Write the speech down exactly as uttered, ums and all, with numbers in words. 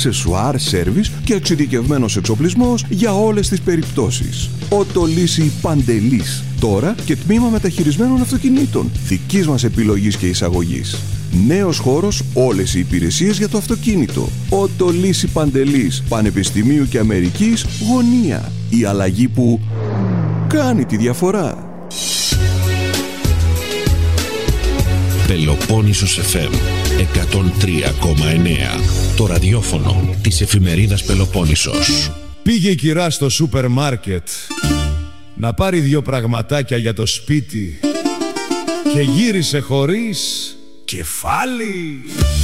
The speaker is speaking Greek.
αξεσουάρ, σέρβις και εξειδικευμένος εξοπλισμός για όλες τις περιπτώσεις. Οτολύση Παντελής. Τώρα και τμήμα μεταχειρισμένων αυτοκινήτων. Δικής μας επιλογής και εισαγωγής. Νέος χώρος, όλες οι υπηρεσίες για το αυτοκίνητο. Οτολύση Παντελής. Πανεπιστημίου και Αμερικής, γωνία. Η αλλαγή που κάνει τη διαφορά. Πελοπόννησος εφ εμ εκατόν τρία κόμμα εννέα. Το ραδιόφωνο της εφημερίδας Πελοπόννησος. Πήγε η κυρά στο σούπερ μάρκετ να πάρει δυο πραγματάκια για το σπίτι και γύρισε χωρίς κεφάλι.